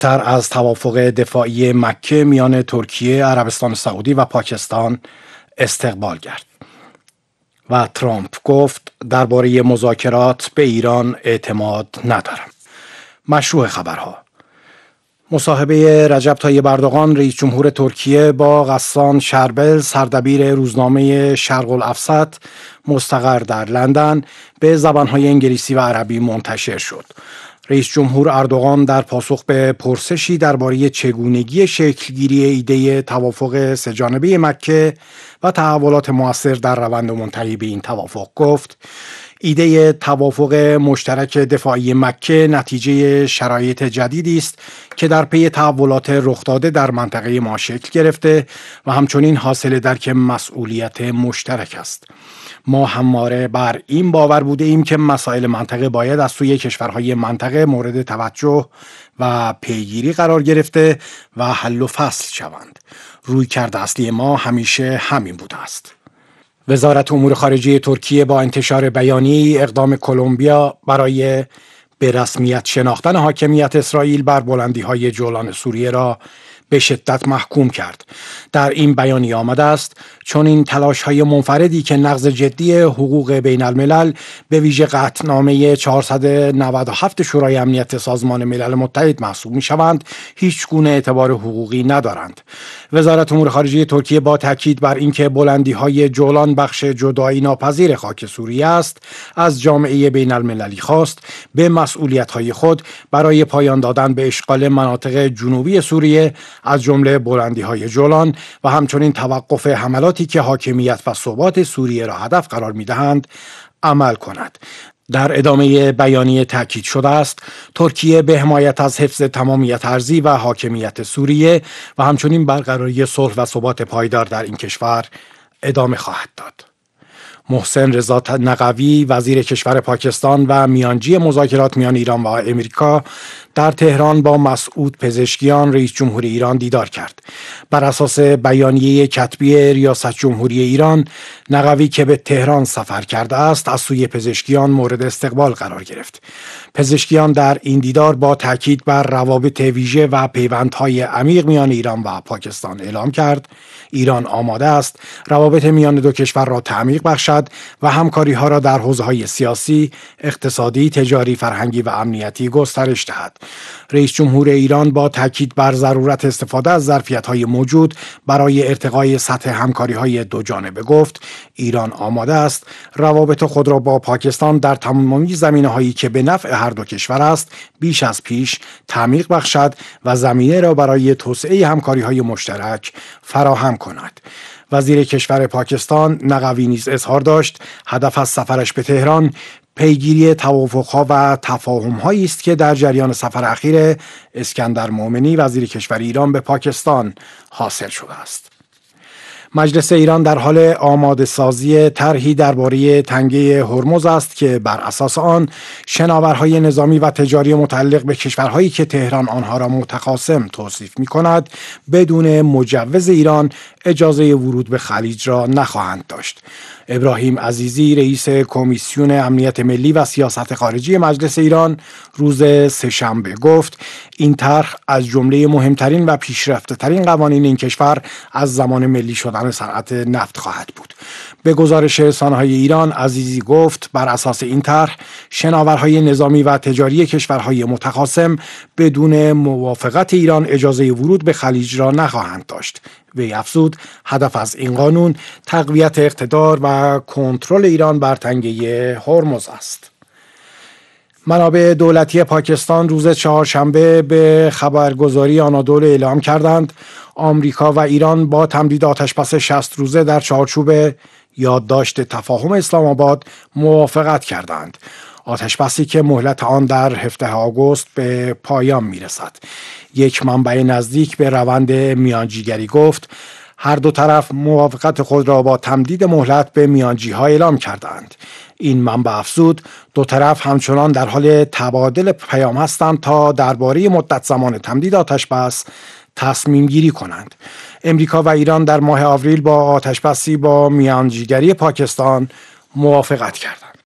تر از توافق دفاعی مکه میان ترکیه، عربستان سعودی و پاکستان استقبال کرد و ترامپ گفت درباره مذاکرات به ایران اعتماد ندارم. مشروع خبرها: مصاحبه رجب طیب اردوغان رئیس جمهور ترکیه با غسان شربل سردبیر روزنامه شرق الاوسط مستقر در لندن به زبانهای انگلیسی و عربی منتشر شد. رئیس جمهور اردوغان در پاسخ به پرسشی درباره چگونگی شکلگیری ایده توافق سه‌جانبه مکه و تحولات مؤثر در روند منتهی به این توافق گفت: ایده توافق مشترک دفاعی مکه نتیجه شرایط جدیدی است که در پی تحولات رخ داده در منطقه ما شکل گرفته و همچنین حاصل درک مسئولیت مشترک است. ما همواره بر این باور بوده ایم که مسائل منطقه باید از سوی کشورهای منطقه مورد توجه و پیگیری قرار گرفته و حل و فصل شوند. رویکرد اصلی ما همیشه همین بوده است. وزارت امور خارجه ترکیه با انتشار بیانیه‌ای اقدام کلمبیا برای به رسمیت شناختن حاکمیت اسرائیل بر بلندی‌های جولان سوریه را به شدت محکوم کرد. در این بیانیه آمده است چون این تلاش‌های منفردی که نقض جدی حقوق بین الملل به ویژه قطعنامه 497 شورای امنیت سازمان ملل متحد محسوب می‌شوند، هیچ گونه اعتبار حقوقی ندارند. وزارت امور خارجه ترکیه با تاکید بر اینکه بلندی‌های جولان بخش جدایی ناپذیر خاک سوریه است، از جامعه بین المللی خواست به مسئولیت‌های خود برای پایان دادن به اشغال مناطق جنوبی سوریه از جمله بلندی‌های جولان و همچنین توقف حملاتی که حاکمیت و ثبات سوریه را هدف قرار می‌دهند عمل کند. در ادامه بیانیه تاکید شده است ترکیه به حمایت از حفظ تمامیت ارضی و حاکمیت سوریه و همچنین برقراری صلح و ثبات پایدار در این کشور ادامه خواهد داد. محسن رضا نقوی وزیر کشور پاکستان و میانجی مذاکرات میان ایران و امریکا در تهران با مسعود پزشکیان رئیس جمهور ایران دیدار کرد. بر اساس بیانیه کتبی ریاست جمهوری ایران، نقوی که به تهران سفر کرده است از سوی پزشکیان مورد استقبال قرار گرفت. پزشکیان در این دیدار با تاکید بر روابط ویژه و پیوندهای عمیق میان ایران و پاکستان اعلام کرد ایران آماده است روابط میان دو کشور را تعمیق بخشد و همکاری‌ها را در حوزه‌های سیاسی، اقتصادی، تجاری، فرهنگی و امنیتی گسترش دهد. رئیس جمهور ایران با تاکید بر ضرورت استفاده از ظرفیت‌های موجود برای ارتقای سطح همکاری‌های دو جانبه گفت ایران آماده است روابط خود را با پاکستان در تمامی زمینه‌هایی که به نفع هر دو کشور است بیش از پیش تعمیق بخشد و زمینه را برای توسعه همکاری‌های مشترک فراهم کند. وزیر کشور پاکستان نقوی نیز اظهار داشت هدف از سفرش به تهران پیگیری توافق‌ها و تفاهم‌هایی است که در جریان سفر اخیر اسکندر مومنی وزیر کشور ایران به پاکستان حاصل شده است. مجلس ایران در حال آماده سازی طرحی درباره تنگه هرمز است که بر اساس آن شناورهای نظامی و تجاری متعلق به کشورهایی که تهران آنها را متخاصم توصیف می‌کند بدون مجوز ایران اجازه ورود به خلیج را نخواهند داشت. ابراهیم عزیزی رئیس کمیسیون امنیت ملی و سیاست خارجی مجلس ایران روز سه‌شنبه گفت این طرح از جمله مهمترین و پیشرفته‌ترین قوانین این کشور از زمان ملی شدن صنعت نفت خواهد بود. به گزارش رسانه‌های ایران عزیزی گفت بر اساس این طرح شناورهای نظامی و تجاری کشورهای متخاصم بدون موافقت ایران اجازه ورود به خلیج را نخواهند داشت. وی افزود هدف از این قانون تقویت اقتدار و کنترل ایران بر تنگه هرمز است. منابع دولتی پاکستان روز چهارشنبه به خبرگزاری آنادول اعلام کردند آمریکا و ایران با تمدید آتشبس 60 روزه در چارچوب یادداشت تفاهم اسلام آباد موافقت کردند. آتشبسی که مهلت آن در 17 آگوست به پایان میرسد. یک منبع نزدیک به روند میانجیگری گفت هر دو طرف موافقت خود را با تمدید مهلت به میانجی‌ها اعلام کردند. این منبع افزود دو طرف همچنان در حال تبادل پیام هستند تا درباره مدت زمان تمدید آتشبس تصمیم گیری کنند. امریکا و ایران در ماه آوریل با آتشبسی با میانجیگری پاکستان موافقت کردند.